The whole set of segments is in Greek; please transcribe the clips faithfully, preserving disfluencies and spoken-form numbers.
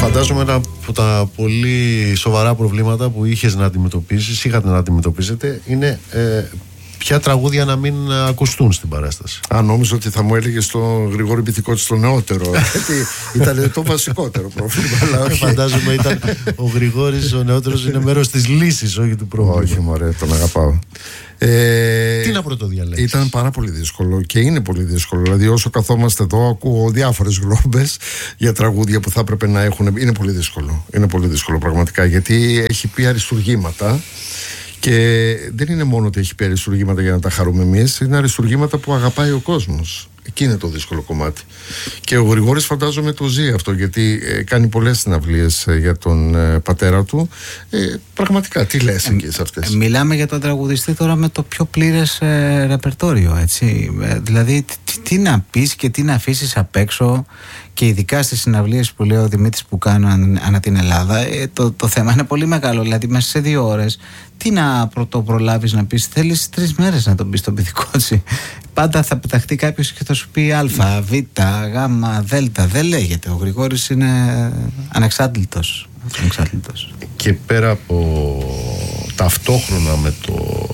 Φαντάζομαι ένα από τα πολύ σοβαρά προβλήματα που είχες να αντιμετωπίσεις, είχατε να αντιμετωπίσετε, είναι ε, ποια τραγούδια να μην ακουστούν στην παράσταση. Α, νόμιζα ότι θα μου έλεγε στον Γρηγόρη Μπιθικότη στο νεότερο. Γιατί ήταν το βασικότερο πρόβλημα. Αλλά όχι. Φαντάζομαι ήταν ο Γρηγόρης ο νεότερος είναι μέρος της λύσης, όχι του πρόβληματος. Όχι, μωρέ, τον αγαπάω. Ε, Τι να πρωτοδιαλέξεις? Ήταν πάρα πολύ δύσκολο και είναι πολύ δύσκολο. Δηλαδή, όσο καθόμαστε εδώ, ακούω διάφορες γλόμπες για τραγούδια που θα έπρεπε να έχουν. Είναι πολύ δύσκολο. Είναι πολύ δύσκολο πραγματικά, γιατί έχει πει αριστουργήματα. Και δεν είναι μόνο ότι έχει πει αριστουργήματα για να τα χαρούμε εμείς, είναι αριστουργήματα που αγαπάει ο κόσμος. Εκεί είναι το δύσκολο κομμάτι. Και ο Γρηγόρης φαντάζομαι το ζει αυτό, γιατί ε, κάνει πολλές συναυλίες ε, για τον ε, πατέρα του. Ε, πραγματικά, τι λες εκεί σε αυτές? Ε, μιλάμε για τον τραγουδιστή τώρα με το πιο πλήρες ε, ρεπερτόριο, έτσι. Ε, δηλαδή, τι, τι να πεις και τι να αφήσεις απ' έξω, και ειδικά στις συναυλίες που λέει ο Δημήτρης που κάνω αν, ανά την Ελλάδα, ε, το, το θέμα είναι πολύ μεγάλο. Δηλαδή, μέσα σε δύο ώρες, τι να πρωτοπρολάβεις να πεις? Θέλεις τρεις μέρες να τον πεις τον Μπιθικότσι. Πάντα θα πεταχτεί κάποιος και θα σου πει Α, Β, Γ, Δ. Δεν λέγεται. Ο Γρηγόρης είναι ανεξάντλητος. ανεξάντλητος. Και πέρα από ταυτόχρονα με το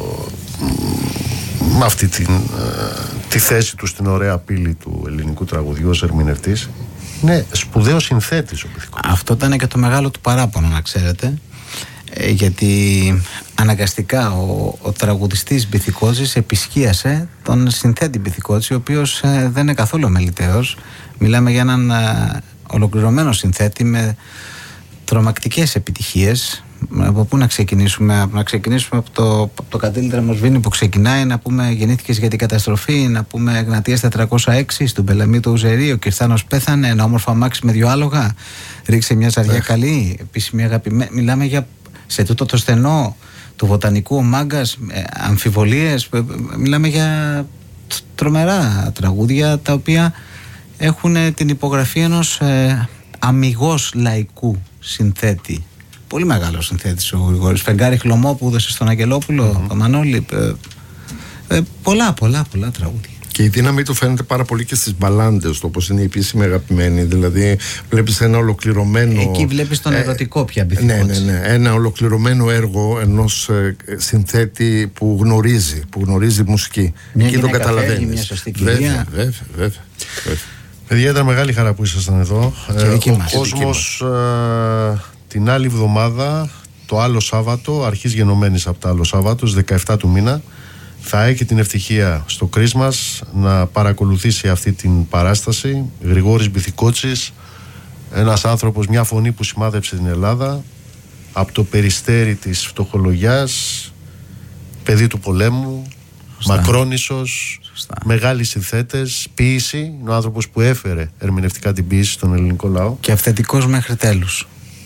με αυτή την, τη θέση του στην ωραία πύλη του ελληνικού τραγουδιού ως ερμηνευτής, είναι σπουδαίος συνθέτης ο Μπιθικότης. Αυτό ήταν και το μεγάλο του παράπονο, να ξέρετε. Ε, γιατί αναγκαστικά ο, ο τραγουδιστής Μπιθικότσης επισκίασε τον συνθέτη Μπιθικότση, ο οποίος ε, δεν είναι καθόλου αμεληταίος. Μιλάμε για έναν ε, ολοκληρωμένο συνθέτη με τρομακτικές επιτυχίες. Από πού να ξεκινήσουμε? Να ξεκινήσουμε από το, από το Καντήλι Τρεμοσβήνη που ξεκινάει, να πούμε Γεννήθηκες για την καταστροφή, να πούμε Εγνατίας τετρακόσια έξι, στον Πελαμή το Ουζερί, ο Κυρθάνος πέθανε, ένα όμορφο αμάξι με δυο άλογα, ρίξε μια ζαριά καλή, επίσημη αγαπημένη. Μιλάμε για σε τούτο το στενό του βοτανικού ο Μάγκας, ε, αμφιβολίες. ε, μιλάμε για τρομερά τραγούδια τα οποία έχουν την υπογραφή ενός ε, αμιγώς λαϊκού συνθέτη. Πολύ μεγάλο συνθέτης ο Γρηγόρης. Φεγγάρι χλωμό που έδωσε στον Αγγελόπουλο, mm-hmm. το Μανώλη. Ε, ε, πολλά, πολλά, πολλά τραγούδια. Και η δύναμη του φαίνεται πάρα πολύ και στις μπαλάντες του, όπως είναι η επίσημη αγαπημένη. Δηλαδή, βλέπεις ένα ολοκληρωμένο. Εκεί βλέπεις τον ερωτικό πια Μπιθικότση. Ναι, ναι, ναι. Ένα ολοκληρωμένο έργο ενός ε, συνθέτη που γνωρίζει, που γνωρίζει μουσική. Μια Εκεί τον καταλαβαίνεις. Μια σωστή κυρία. Βέβαια, βέβαια, βέβαια. Παιδιά, ήταν μεγάλη χαρά που ήσασταν εδώ. Και δική ε, μας. Ο κόσμος ε, την άλλη εβδομάδα, το άλλο Σάββατο, αρχής γενομένης από το άλλο Σάββατο, στις δεκαεφτά του μήνα, θα έχει την ευτυχία στο Κρίσμας να παρακολουθήσει αυτή την παράσταση. Γρηγόρης Μπιθικότσης, ένας άνθρωπος, μια φωνή που σημάδεψε την Ελλάδα από το περιστέρι της φτωχολογιάς, παιδί του πολέμου, Σωστά. μακρόνισσος, Σωστά. μεγάλοι συνθέτες, ποίηση. Είναι ο άνθρωπος που έφερε ερμηνευτικά την ποίηση στον ελληνικό λαό. Και αυθεντικός μέχρι τέλους.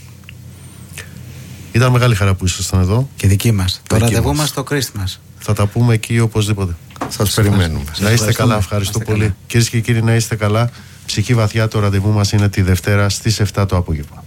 Ήταν μεγάλη χαρά που ήσασταν εδώ. Και δική μας. Το ραντεβού μας στο Christmas. Θα τα πούμε εκεί οπωσδήποτε. Σας περιμένουμε. Να είστε καλά, ευχαριστώ πολύ. Κυρίες και κύριοι, να είστε καλά. Ψυχή βαθιά, το ραντεβού μας είναι τη Δευτέρα στις εφτά το απόγευμα.